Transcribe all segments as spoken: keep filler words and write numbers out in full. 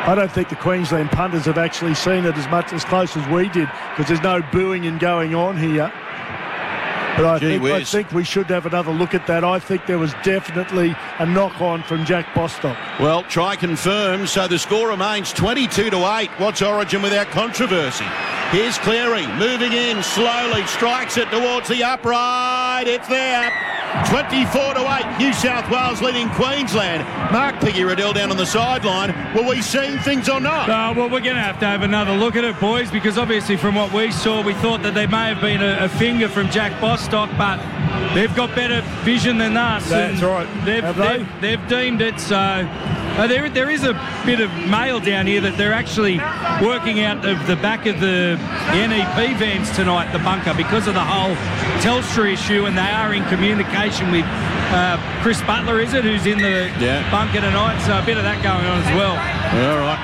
I don't think the Queensland punters have actually seen it as much as close as we did, because there's no booing and going on here. But I think, I think we should have another look at that. I think there was definitely a knock-on from Jack Bostock. Well, try confirm. So the score remains twenty-two to eight. What's Origin without controversy? Here's Cleary moving in slowly, strikes it towards the upright. It's there. twenty-four to eight. New South Wales leading Queensland. Mark Piggy Riddell down on the sideline. Were we seeing things or not? Uh, well, we're going to have to have another look at it, boys, because obviously from what we saw, we thought that there may have been a, a finger from Jack Bostock, but they've got better vision than us. That's right. They've, have they? they've, they've deemed it so. Uh, there, there is a bit of mail down here that they're actually working out of the back of the N E P vans tonight, the bunker, because of the whole Telstra issue, and they are in communication with uh, Chris Butler, is it, who's in the yeah. bunker tonight, so a bit of that going on as well. All right.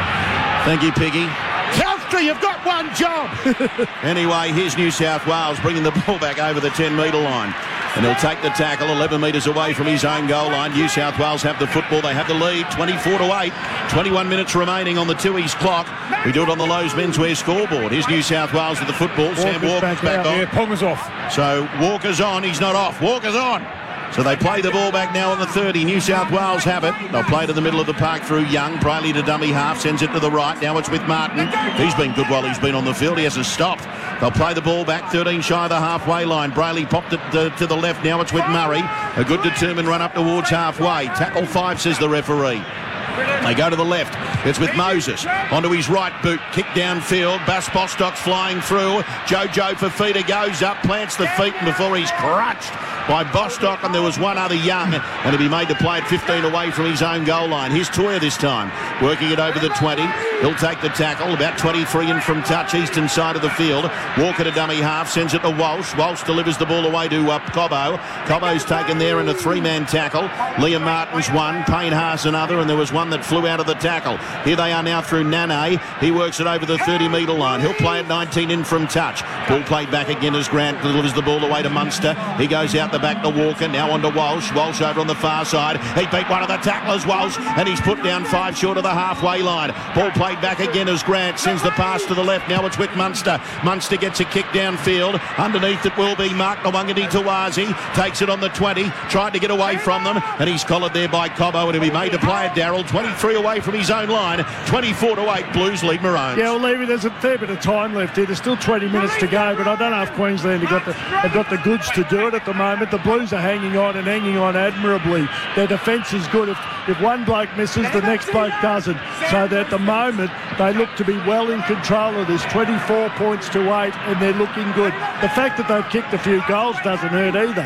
Thank you, Piggy. Telstra, you've got one job! Anyway, here's New South Wales bringing the ball back over the ten metre line. And he'll take the tackle eleven metres away from his own goal line. New South Wales have the football. They have the lead, twenty-four to eight. twenty-one minutes remaining on the Tooheys clock. We do it on the Lowe's menswear scoreboard. Here's New South Wales with the football. Walker's Sam Walker's back, back on. Yeah, Ponga's off. So Walker's on. He's not off. Walker's on. So they play the ball back now on the thirty. New South Wales have it. They'll play to the middle of the park through Young. Brayley to dummy half, sends it to the right. Now it's with Martin. He's been good while he's been on the field. He hasn't stopped. They'll play the ball back, thirteen shy of the halfway line. Brayley popped it to, to the left. Now it's with Murray. A good determined run up towards halfway. Tackle five, says the referee. They go to the left. It's with Moses. Onto his right boot. Kick downfield. Bass Bostock's flying through. Jojo Fafita goes up, plants the feet, and before he's crutched by Bostock, and there was one other Young, and he'll be made to play at fifteen away from his own goal line. Here's Toya this time, working it over the twenty. He'll take the tackle, about twenty-three in from touch, eastern side of the field. Walker to dummy half, sends it to Walsh. Walsh delivers the ball away to uh, Cobbo. Cobbo's taken there in a three-man tackle. Liam Martin's one, Payne Haas another, and there was one that flew out of the tackle. Here they are now through Nane. He works it over the thirty metre line. He'll play at nineteen in from touch. Ball played back again as Grant delivers the ball away to Munster. He goes out the back to Walker, now on to Walsh. Walsh over on the far side. He beat one of the tacklers, Walsh, and he's put down five short of the halfway line. Ball played back again as Grant sends the pass to the left. Now it's with Munster. Munster gets a kick downfield. Underneath it will be Mark Nwangati Tawazi. Takes it on the twenty, trying to get away from them, and he's collared there by Cobbo, and he'll be made to play at Darrell. twenty-three away from his own line. twenty-four to eight, Blues lead Maroons. Yeah, well, Levy, there's a fair bit of time left here. There's still twenty minutes to go, but I don't know if Queensland have got the, have got the goods to do it at the moment. The Blues are hanging on and hanging on admirably. Their defence is good. If, if one bloke misses, the next bloke doesn't. So that at the moment, they look to be well in control of this. twenty-four points to eight, and they're looking good. The fact that they've kicked a few goals doesn't hurt either.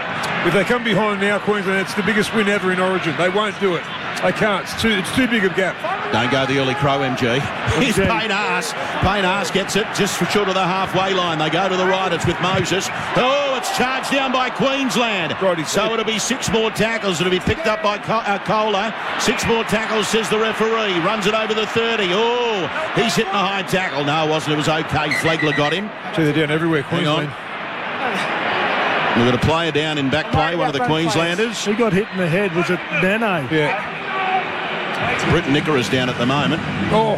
If they come behind now, Queensland, it's the biggest win ever in Origin. They won't do it. They can't. It's too, it's too big a gap. Don't go the early crow, M G. Here's Payne Haas. Payne Haas gets it just for short of the halfway line. They go to the right. It's with Moses. Oh, it's charged down by Queensland. Righty, so it'll be six more tackles. It'll be picked up by Co- uh, Kohler. Six more tackles, says the referee. Runs it over the thirty. Oh, he's hitting a high tackle. No, it wasn't. It was okay. Flegler got him. So they're down everywhere, Queensland. We've got a player down in back play, one of the Queenslanders. He got hit in the head. Was it Nane? Yeah. Britt Nickera's down at the moment. Oh.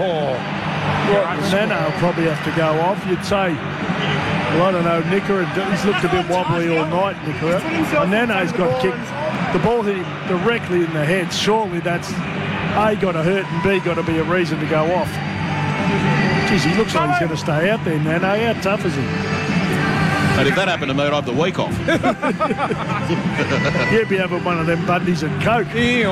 Nane will probably have to go off, you'd say. Well, I don't know. Nickera, he's looked a bit wobbly all night, Nickera. And Nane's got kicked. The ball hit him directly in the head. Surely that's A, got to hurt, and B, got to be a reason to go off. Geez, he looks like he's going to stay out there, Nane. How tough is he? And if that happened to me, I'd have the week off. You'd be having one of them Bundies and Coke.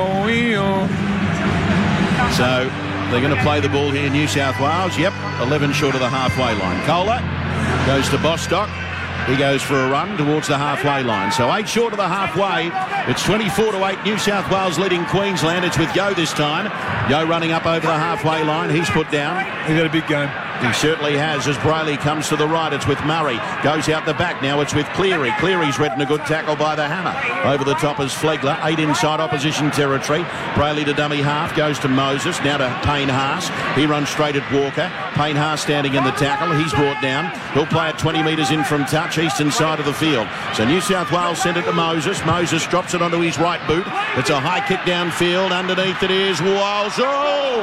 So they're going to play the ball here, New South Wales. Yep, eleven short of the halfway line. Kohler goes to Bostock. He goes for a run towards the halfway line. So eight short of the halfway. It's twenty-four to eight. New South Wales leading Queensland. It's with Yo this time. Yo running up over the halfway line. He's put down. He's had a big game. He certainly has as Brayley comes to the right. It's with Murray. Goes out the back now. It's with Cleary. Cleary's written a good tackle by the hammer. Over the top is Flegler. Eight inside opposition territory. Brayley to dummy half. Goes to Moses. Now to Payne Haas. He runs straight at Walker. Payne Haas standing in the tackle. He's brought down. He'll play at twenty metres in from touch. Eastern side of the field. So New South Wales send it to Moses. Moses drops it onto his right boot. It's a high kick downfield. Underneath it is Walsh. Oh!